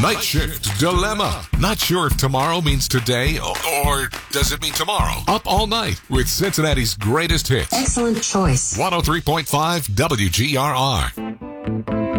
Night Shift Dilemma. Not sure if tomorrow means today or does it mean tomorrow? Up all night with Cincinnati's greatest hits. Excellent choice. 103.5 WGRR.